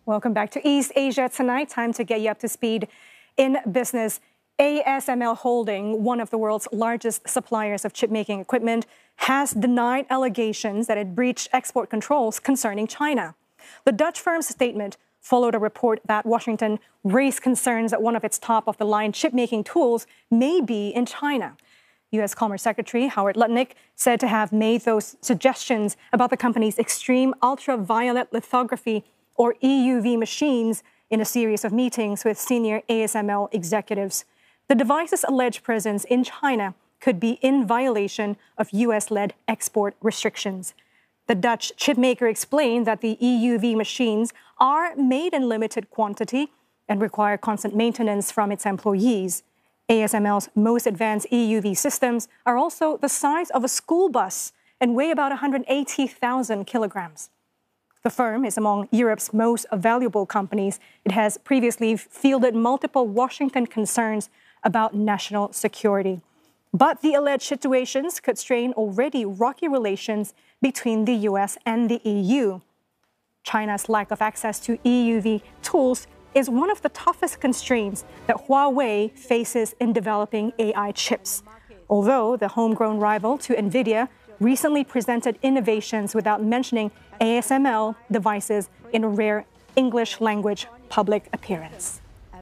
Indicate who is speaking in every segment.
Speaker 1: Welcome back to East Asia Tonight. Time to get you up to speed in business. ASML Holding, one of the world's largest suppliers of chip-making equipment, has denied allegations that it breached export controls concerning China. The Dutch firm's statement followed a report that Washington raised concerns that one of its top-of-the-line chip-making tools may be in China. U.S. Commerce Secretary Howard Lutnick said to have made those suggestions about the company's extreme ultraviolet lithography or EUV machines in a series of meetings with senior ASML executives. The device's alleged presence in China could be in violation of U.S.-led export restrictions. The Dutch chipmaker explained that the EUV machines are made in limited quantity and require constant maintenance from its employees. ASML's most advanced EUV systems are also the size of a school bus and weigh about 180,000 kilograms. The firm is among Europe's most valuable companies. It has previously fielded multiple Washington concerns about national security. But the alleged situations could strain already rocky relations between the U.S. and the EU. China's lack of access to EUV tools is one of the toughest constraints that Huawei faces in developing AI chips. Although the homegrown rival to NVIDIA recently presented innovations without mentioning ASML devices in a rare English language public appearance.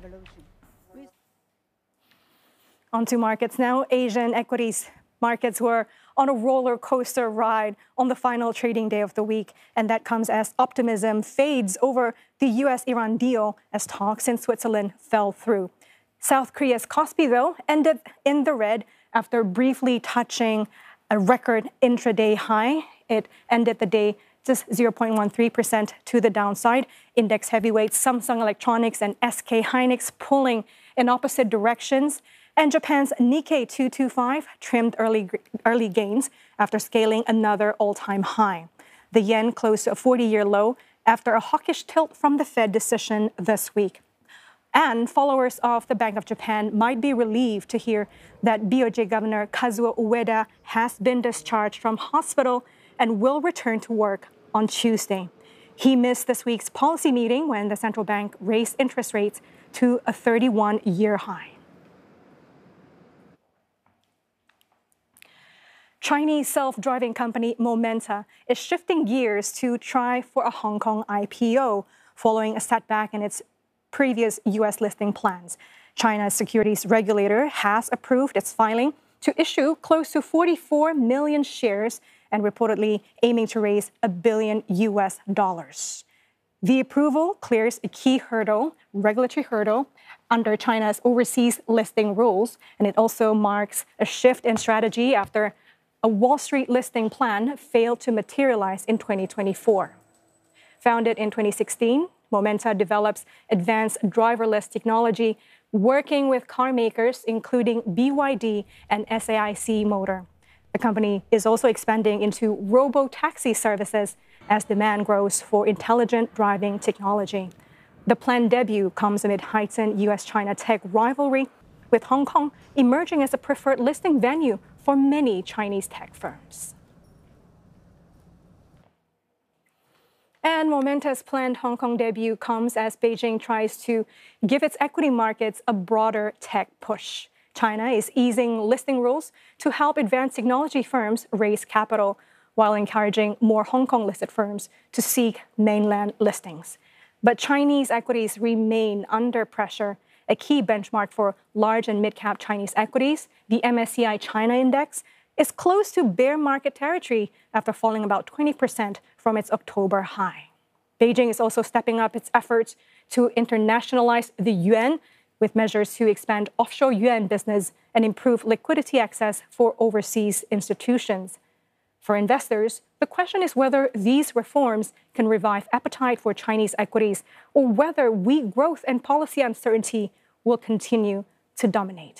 Speaker 1: On to markets now. Asian equities markets were on a roller coaster ride on the final trading day of the week, and that comes as optimism fades over the US-Iran deal as talks in Switzerland fell through. South Korea's Kospi, though, ended in the red after briefly touching a record intraday high. It ended the day just 0.13% to the downside. Index heavyweights Samsung Electronics and SK Hynix pulling in opposite directions. And Japan's Nikkei 225 trimmed early gains after scaling another all-time high. The yen closed to a 40-year low after a hawkish tilt from the Fed decision this week. And followers of the Bank of Japan might be relieved to hear that BOJ Governor Kazuo Ueda has been discharged from hospital and will return to work on Tuesday. He missed this week's policy meeting when the central bank raised interest rates to a 31-year high. Chinese self-driving company Momenta is shifting gears to try for a Hong Kong IPO following a setback in its previous U.S. listing plans. China's securities regulator has approved its filing to issue close to 44 million shares and reportedly aiming to raise $1 billion. The approval clears a key hurdle, regulatory hurdle, under China's overseas listing rules, and it also marks a shift in strategy after a Wall Street listing plan failed to materialize in 2024. Founded in 2016, Momenta develops advanced driverless technology, working with car makers including BYD and SAIC Motor. The company is also expanding into robo-taxi services as demand grows for intelligent driving technology. The planned debut comes amid heightened U.S.-China tech rivalry, with Hong Kong emerging as a preferred listing venue for many Chinese tech firms. And Momenta's planned Hong Kong debut comes as Beijing tries to give its equity markets a broader tech push. China is easing listing rules to help advanced technology firms raise capital, while encouraging more Hong Kong-listed firms to seek mainland listings. But Chinese equities remain under pressure. A key benchmark for large and mid-cap Chinese equities, the MSCI China Index, is close to bear market territory after falling about 20% from its October high. Beijing is also stepping up its efforts to internationalize the yuan, with measures to expand offshore yuan business and improve liquidity access for overseas institutions. For investors, the question is whether these reforms can revive appetite for Chinese equities or whether weak growth and policy uncertainty will continue to dominate.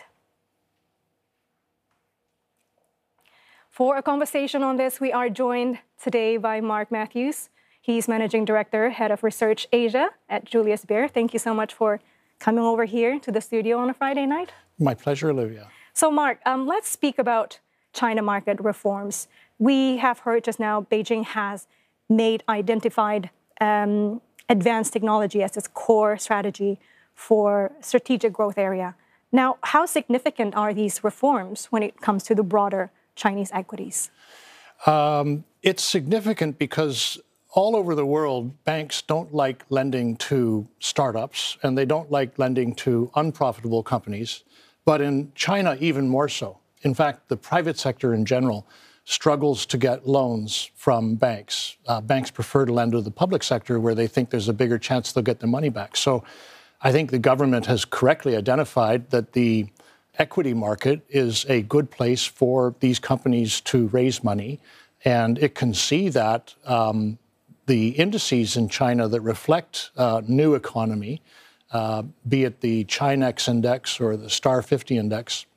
Speaker 1: For a conversation on this, we are joined today by Mark Matthews. He's Managing Director, Head of Research Asia at Julius Baer. Thank you so much for coming over here to the studio on a Friday night.
Speaker 2: My pleasure, Olivia.
Speaker 1: So Mark, let's speak about China market reforms. We have heard just now Beijing has identified advanced technology as its core strategy for strategic growth area. Now, how significant are these reforms when it comes to the broader Chinese equities?
Speaker 2: It's significant because all over the world, banks don't like lending to startups, and they don't like lending to unprofitable companies. But in China, even more so. In fact, the private sector in general struggles to get loans from banks. Banks prefer to lend to the public sector where they think there's a bigger chance they'll get their money back. So I think the government has correctly identified that the equity market is a good place for these companies to raise money. And it can see that the indices in China that reflect new economy, be it the Chinex index or the Star 50 index,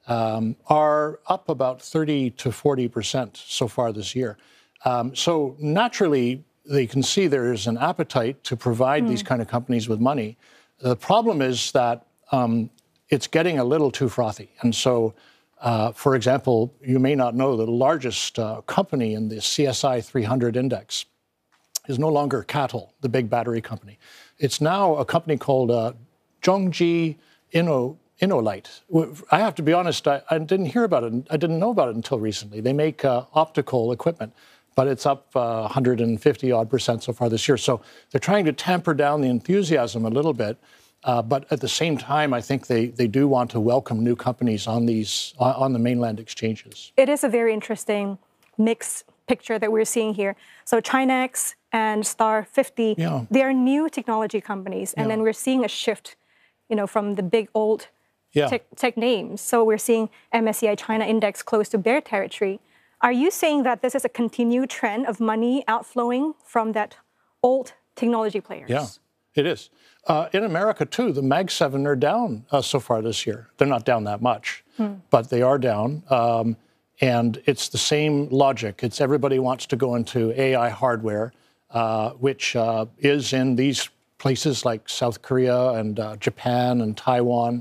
Speaker 2: are up about 30 to 40% so far this year. So naturally, they can see there is an appetite to provide these kind of companies with money. The problem is that it's getting a little too frothy. And so, for example, you may not know that the largest company in the CSI 300 index is no longer CATL, the big battery company. It's now a company called Zhongji Innolite. I have to be honest, I didn't hear about it. I didn't know about it until recently. They make optical equipment, but it's up 150 odd percent so far this year. So they're trying to tamper down the enthusiasm a little bit. But at the same time, I think they do want to welcome new companies on the mainland exchanges.
Speaker 1: It is a very interesting mixed picture that we're seeing here. So Chinex and Star 50, they are new technology companies. And then we're seeing a shift, from the big old tech names. So we're seeing MSCI China Index close to bear territory. Are you saying that this is a continued trend of money outflowing from that old technology players?
Speaker 2: Yeah, it is. In America, too, the Mag 7 are down so far this year. They're not down that much, but they are down. And it's the same logic. It's everybody wants to go into AI hardware, which is in these places like South Korea and Japan and Taiwan.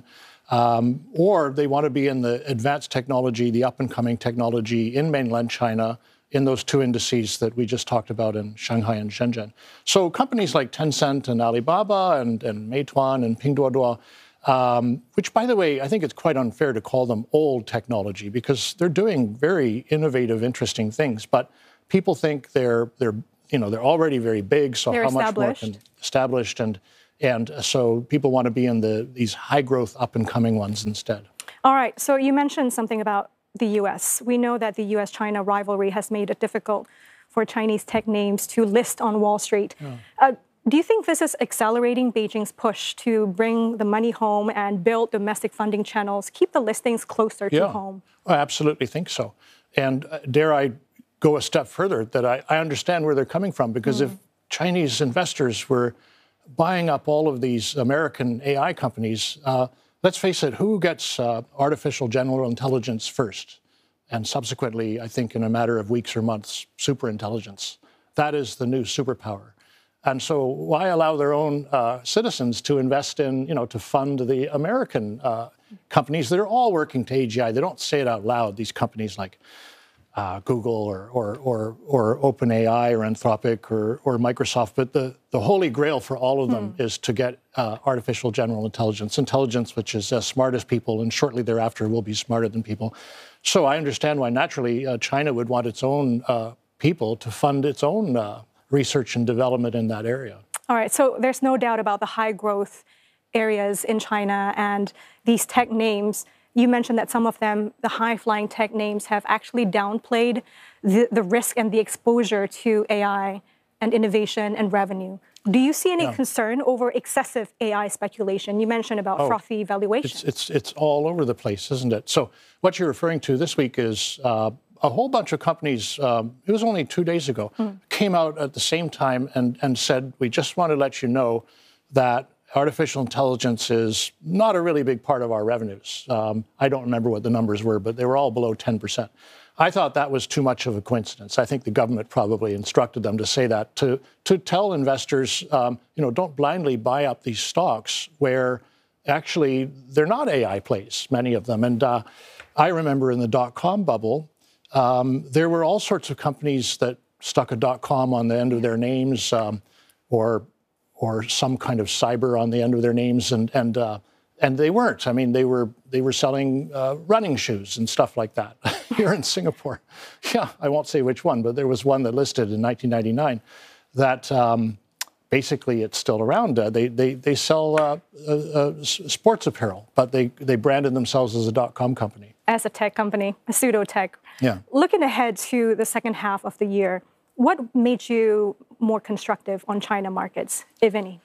Speaker 2: Or they want to be in the advanced technology, the up-and-coming technology in mainland China, in those two indices that we just talked about in Shanghai and Shenzhen. So companies like Tencent and Alibaba and Meituan and Pinduoduo, which, by the way, I think it's quite unfair to call them old technology because they're doing very innovative, interesting things. But people think they're already very big, so how much more can established, and so people want to be in these high-growth, up-and-coming ones instead.
Speaker 1: All right. So you mentioned something about the U.S. We know that the U.S.-China rivalry has made it difficult for Chinese tech names to list on Wall Street. Do you think this is accelerating Beijing's push to bring the money home and build domestic funding channels, keep the listings closer to home?
Speaker 2: I absolutely think so. And dare I go a step further, that I understand where they're coming from, because if Chinese investors were buying up all of these American AI companies, let's face it, who gets artificial general intelligence first? And subsequently, I think in a matter of weeks or months, superintelligence. That is the new superpower. And so why allow their own citizens to invest in, to fund the American companies that are all working to AGI? They don't say it out loud, these companies like Google or OpenAI or Anthropic or Microsoft. But the holy grail for all of them is to get artificial general intelligence which is as smart as people, and shortly thereafter will be smarter than people. So I understand why naturally China would want its own people to fund its own research and development in that area.
Speaker 1: All right. So there's no doubt about the high growth areas in China and these tech names. You mentioned that some of them, the high-flying tech names, have actually downplayed the risk and the exposure to AI and innovation and revenue. Do you see any concern over excessive AI speculation? You mentioned about frothy valuations.
Speaker 2: It's all over the place, isn't it? So what you're referring to this week is a whole bunch of companies, it was only 2 days ago, came out at the same time and said, we just want to let you know that artificial intelligence is not a really big part of our revenues. I don't remember what the numbers were, but they were all below 10%. I thought that was too much of a coincidence. I think the government probably instructed them to say that, to tell investors, don't blindly buy up these stocks where actually they're not AI plays, many of them. And I remember in the dot-com bubble, there were all sorts of companies that stuck a .com on the end of their names, or some kind of cyber on the end of their names, and they weren't. I mean, they were selling running shoes and stuff like that here in Singapore. Yeah, I won't say which one, but there was one that listed in 1999 that basically it's still around. They sell sports apparel, but they branded themselves as a .com company.
Speaker 1: As a tech company, a pseudo tech.
Speaker 2: Yeah.
Speaker 1: Looking ahead to the second half of the year, what made you more constructive on China markets, if any?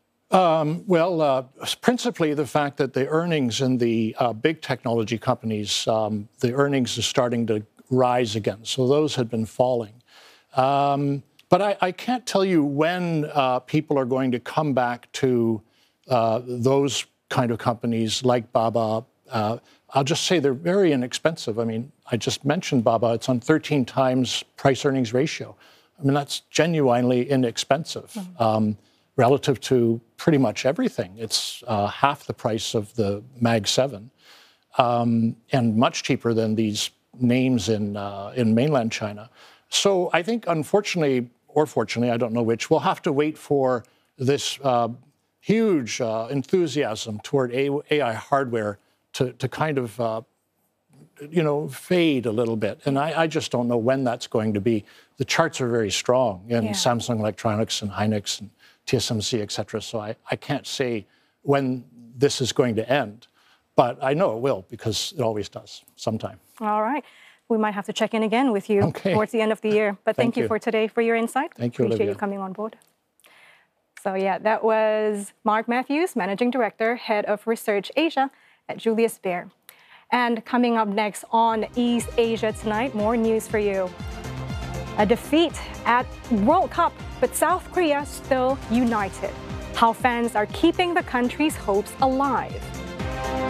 Speaker 2: Principally the fact that the earnings in the big technology companies, the earnings are starting to rise again. So those had been falling. But I can't tell you when people are going to come back to those kind of companies like Baba. I'll just say they're very inexpensive. I mean, I just mentioned Baba. It's on 13 times price-earnings ratio. I mean, that's genuinely inexpensive relative to pretty much everything. It's half the price of the Mag 7 and much cheaper than these names in mainland China. So I think, unfortunately, or fortunately, I don't know which, we'll have to wait for this huge enthusiasm toward AI hardware to kind of, fade a little bit. And I just don't know when that's going to be. The charts are very strong in Samsung Electronics and Hynix and TSMC, et cetera. So I can't say when this is going to end. But I know it will, because it always does sometime.
Speaker 1: All right. We might have to check in again with you towards the end of the year. But thank you for today, for your insight.
Speaker 2: Thank you,
Speaker 1: Appreciate
Speaker 2: Olivia.
Speaker 1: you coming on board. So yeah, that was Mark Matthews, Managing Director, Head of Research Asia at Julius Baer. And coming up next on East Asia Tonight, more news for you. A defeat at World Cup, but South Korea still united. How fans are keeping the country's hopes alive.